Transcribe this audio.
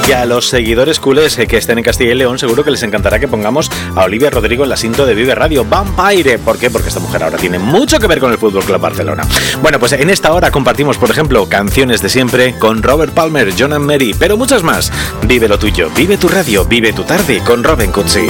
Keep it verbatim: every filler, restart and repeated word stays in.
Y a los seguidores culés que estén en Castilla y León seguro que les encantará que pongamos a Olivia Rodrigo en la cinta de Vive Radio, Vampire. ¿Por qué? Porque esta mujer ahora tiene mucho que ver con el Fútbol Club Barcelona. Bueno, pues en esta hora compartimos, por ejemplo, canciones de siempre con Robert Palmer, John and Mary, pero muchas más. Vive lo tuyo, vive tu radio, vive tu tarde con Robin Cutsi.